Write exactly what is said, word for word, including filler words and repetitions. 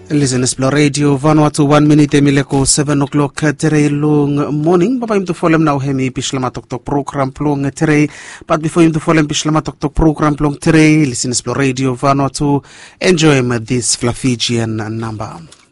Listen, Explore Radio, Vanuatu, one minute, Emileko, seven o'clock, today long morning. Baba, him to follow now, hemi, Pishlama Tok Tok program, plong, today. But before him to follow him, Pishlama Tok Tok program, plong, today. Listen, Explore Radio, Vanuatu, enjoy him this Flafijian number.